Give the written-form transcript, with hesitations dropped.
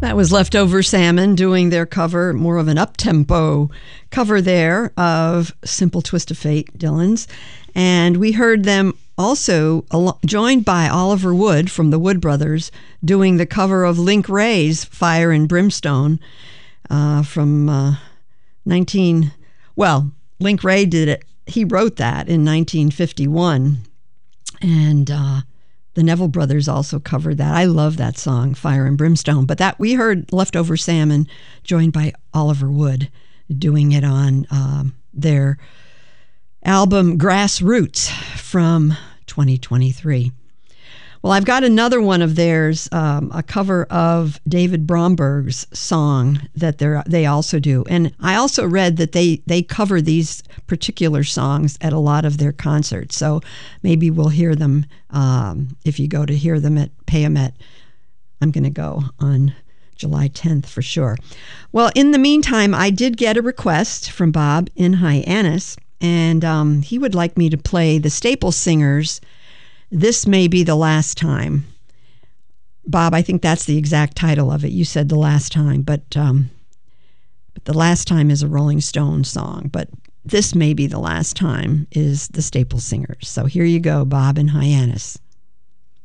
That was Leftover Salmon doing their cover, more of an up-tempo cover there of Simple Twist of Fate, Dylan's. And we heard them also joined by Oliver Wood from the Wood Brothers doing the cover of Link Wray's Fire and Brimstone from Link Wray did it. He wrote that in 1951. And the Neville Brothers also covered that. I love that song, Fire and Brimstone. But that we heard Leftover Salmon joined by Oliver Wood doing it on their album Grassroots from 2023. Well, I've got another one of theirs, a cover of David Bromberg's song that they also do. And I also read that they cover these particular songs at a lot of their concerts. So maybe we'll hear them if you go to hear them at Payamet. I'm going to go on July 10th for sure. Well, in the meantime, I did get a request from Bob in Hyannis, and he would like me to play the Staple Singers' This May Be the Last Time. Bob, I think that's the exact title of it. You said The Last Time, but The Last Time is a Rolling Stones song, but This May Be the Last Time is the Staple Singers. So here you go, Bob and Hyannis.